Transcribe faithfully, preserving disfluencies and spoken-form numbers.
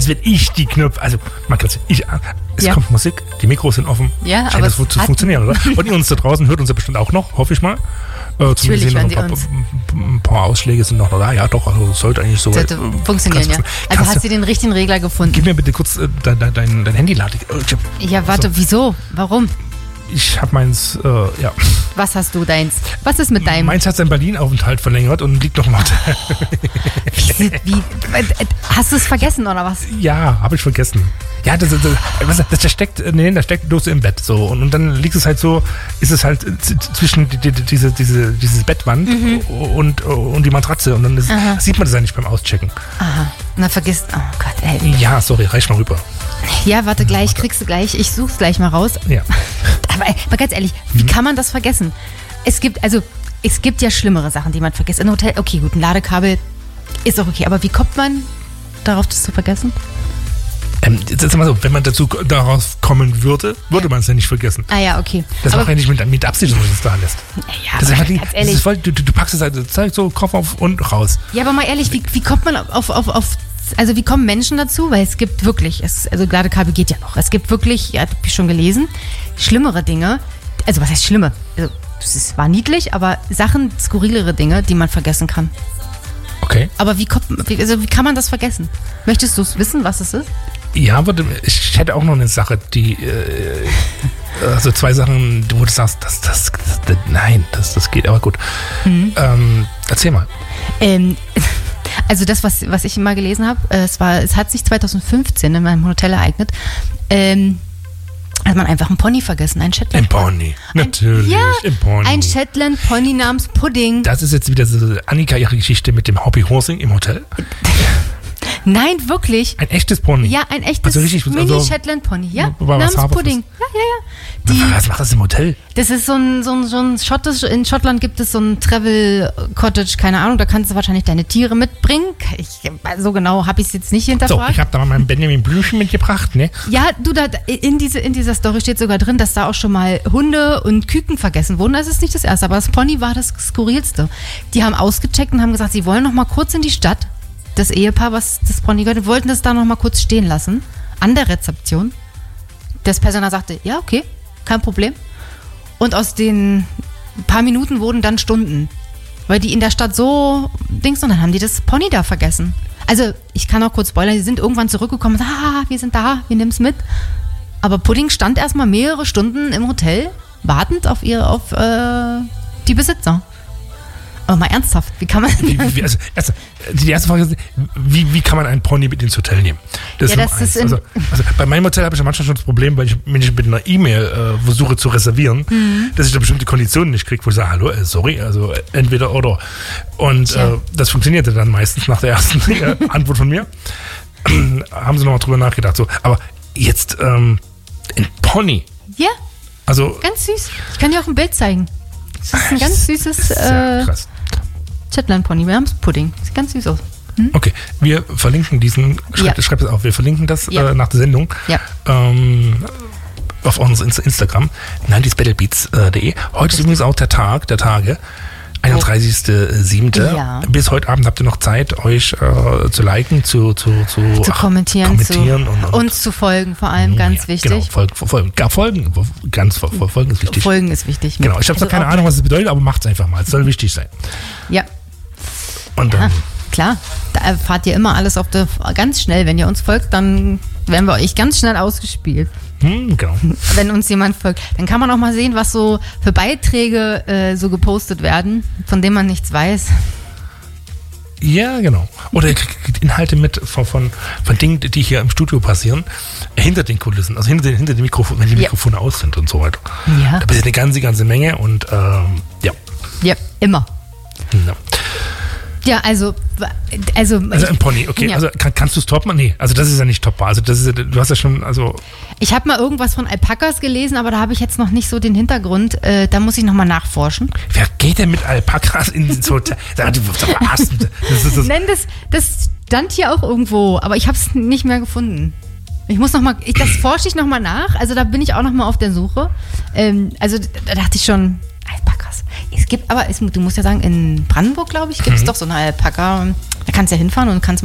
als wenn ich die Knöpfe, also man kann ich, es Ja. kommt Musik, die Mikros sind offen, Ja, scheint aber das wohl es zu hat- funktionieren, oder? Und ihr uns da draußen hört uns ja bestimmt auch noch, hoffe ich mal. Äh, zumindest Natürlich, sehen wir wenn noch ein, die paar, ein paar Ausschläge sind noch da. Ja, doch, also sollte eigentlich so Sollte äh, funktionieren, ja. kannst- Also kannst hast du den richtigen Regler gefunden? Gib mir bitte kurz äh, dein, dein, dein, dein Handy laden. Ja, warte, wieso? Warum? Ich habe meins, äh, ja. Was hast du deins? Was ist mit deinem... Meins hat seinen Berlin-Aufenthalt verlängert und liegt noch im Hotel. Wie, wie, hast du es vergessen oder was? Ja, habe ich vergessen. Ja, das, das, das, das, das steckt, nee, da steckt die Dose im Bett so und, und dann liegt es halt so, ist es halt z- zwischen die, die, diese, diese, dieses Bettwand Mhm. und, und die Matratze und dann ist, sieht man das eigentlich beim Auschecken. Aha, na vergisst... Oh Gott, ey. Ja, sorry, reich mal rüber. Ja, warte, gleich kriegst du gleich. Ich such's gleich mal raus. Ja. Aber, aber ganz ehrlich, wie kann man das vergessen? Es gibt, also, es gibt ja schlimmere Sachen, die man vergisst. Ein Hotel, okay, gut, ein Ladekabel ist auch okay. Aber wie kommt man darauf, das zu vergessen? Ähm, jetzt ist mal so, wenn man dazu darauf kommen würde, würde man es ja nicht vergessen. Ah ja, okay. Das aber, macht ja nicht mit, mit Absicht, dass man es da lässt. ja, Das ist aber einfach die, ganz das ehrlich. ist voll, du, du packst es halt, zeig so, Kopf auf und raus. Ja, aber mal ehrlich, wie, wie kommt man auf, auf, auf, also wie kommen Menschen dazu? Weil es gibt wirklich, es, also Ladekabel geht ja noch. Es gibt wirklich, ja, hab ich schon gelesen, schlimmere Dinge. Also was heißt schlimme? Also, es war niedlich, aber Sachen, skurrilere Dinge, die man vergessen kann. Okay. Aber wie, kommt, wie, also wie kann man das vergessen? Möchtest du es wissen, was es ist? Ja, aber ich hätte auch noch eine Sache, die, äh, also zwei Sachen, wo du sagst, das, das, das nein, das, das geht, aber gut. Mhm. Ähm, erzähl mal. Ähm, also das, was, was ich mal gelesen habe, äh, es, war, es hat sich zwanzig fünfzehn in meinem Hotel ereignet, ähm, hat man einfach einen Pony vergessen, einen Shetland. Im Pony. Natürlich, Ja, im Pony. ein Shetland Pony namens Pudding. Das ist jetzt wieder so Annika, ihre Geschichte mit dem Hobbyhorsing im Hotel. Nein, wirklich. Ein echtes Pony. Ja, ein echtes Also richtig, also- Mini-Shetland-Pony. Ja, Aber was namens Haferfluss? Pudding. Ja, ja, ja. Die, Was macht das im Hotel? das ist so ein, so ein, so ein schottisch, in Schottland gibt es so ein Travel-Cottage, keine Ahnung, da kannst du wahrscheinlich deine Tiere mitbringen. Ich, so genau habe ich es jetzt nicht So, hinterfragt. ich habe da mal meinen Benjamin Blümchen mitgebracht, ne? Ja, du, da, in, diese, in dieser Story steht sogar drin, dass da auch schon mal Hunde und Küken vergessen wurden. Das ist nicht das Erste, aber das Pony war das Skurrilste. Die haben ausgecheckt und haben gesagt, sie wollen noch mal kurz in die Stadt. Das Ehepaar, was das Pony gehört, wollten das da noch mal kurz stehen lassen. An der Rezeption. Das Personal sagte, ja, okay, kein Problem. Und aus den paar Minuten wurden dann Stunden. Weil die in der Stadt so Dings, und dann haben die das Pony da vergessen. Also, ich kann auch kurz spoilern, die sind irgendwann zurückgekommen und sagen, ah, wir sind da, wir nehmen es mit. Aber Pudding stand erstmal mehrere Stunden im Hotel, wartend auf ihre, auf äh, die Besitzer. Aber mal ernsthaft, wie kann man... Wie, wie, also, erst, die erste Frage ist, wie, wie kann man einen Pony mit ins Hotel nehmen? Das Ja, Nummer das eins. ist in- also, also bei meinem Hotel habe ich ja manchmal schon das Problem, weil ich, wenn ich mit einer E-Mail äh, versuche zu reservieren, Mhm. dass ich da bestimmte Konditionen nicht kriege, wo ich sage, hallo, äh, sorry, also äh, entweder oder. Und Tja. äh, das funktionierte dann meistens nach der ersten äh, Antwort von mir. Haben sie nochmal drüber nachgedacht. So. Aber jetzt ähm, ein Pony, Ja, also ganz süß. Ich kann dir auch ein Bild zeigen. Das ist ein ganz süßes sehr äh, krass. Shetland-Pony. Wir haben es Pudding. Sieht ganz süß aus. Okay, wir verlinken diesen, schreib, Ja. schreib das auf, wir verlinken das Ja. äh, nach der Sendung Ja. ähm, auf unserem Insta- Instagram, nineties battlebeats punkt de. Heute ist übrigens auch der Tag, der Tage, einunddreißigster siebter Ja. Bis heute Abend habt ihr noch Zeit, euch äh, zu liken, zu, zu, zu, Zu ach, kommentieren, kommentieren zu, und, und uns zu folgen, vor allem Oh, ganz ja, wichtig. Genau, folgen, folgen, gar folgen, ganz folgen, folgen ist wichtig. Folgen ist wichtig. Genau, ich habe Also noch keine auch- Ahnung, was es bedeutet, aber macht's einfach mal, es soll wichtig sein. Ja, Und ja, dann, klar. Da erfahrt ihr immer alles auf der, ganz schnell. Wenn ihr uns folgt, dann werden wir euch ganz schnell ausgespielt. hm, genau. Wenn uns jemand folgt. Dann kann man auch mal sehen, was so für Beiträge äh, so gepostet werden, von denen man nichts weiß. Ja, genau. Oder ihr kriegt Inhalte mit von, von, von Dingen, die hier im Studio passieren, hinter den Kulissen, also hinter den, hinter den Mikrofonen, wenn die Ja. Mikrofone aus sind und so weiter. Ja. Da passiert eine ganze, ganze Menge und ähm, ja. Ja, immer. ja. Ja, also, also, Also ein Pony, okay. Ja. Also kann, kannst du es toppen? Nee, also das ist ja nicht toppbar. Also das ist ja, du hast ja schon, also ich habe mal irgendwas von Alpakas gelesen, aber da habe ich jetzt noch nicht so den Hintergrund. Äh, da muss ich nochmal nachforschen. wer geht denn mit Alpakas ins Hotel? Sag mal, du verarschst. Das ist das. Nein, das, das stand hier auch irgendwo, aber ich habe es nicht mehr gefunden. Ich muss noch mal, ich, das forsche ich nochmal nach. Also da bin ich auch nochmal auf der Suche. Ähm, also da dachte ich schon, Alpakas. Es gibt aber, es, du musst ja sagen, in Brandenburg, glaube ich, gibt es Mhm. doch so eine Alpaka. Da kannst du ja hinfahren und kannst